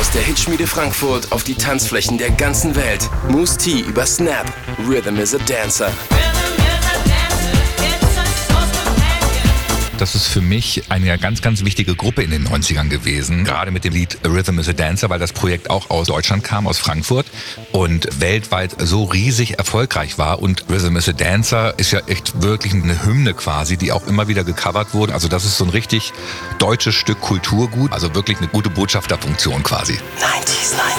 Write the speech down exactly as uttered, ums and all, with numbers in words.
Aus der Hitschmiede Frankfurt auf die Tanzflächen der ganzen Welt. Mousse T über Snap. Rhythm is a Dancer. Das ist für mich eine ganz, ganz wichtige Gruppe in den neunzigern gewesen. Gerade mit dem Lied Rhythm is a Dancer, weil das Projekt auch aus Deutschland kam, aus Frankfurt und weltweit so riesig erfolgreich war. Und Rhythm is a Dancer ist ja echt wirklich eine Hymne quasi, die auch immer wieder gecovert wurde. Also das ist so ein richtig deutsches Stück Kulturgut. Also wirklich eine gute Botschafterfunktion quasi. neunzig neunzig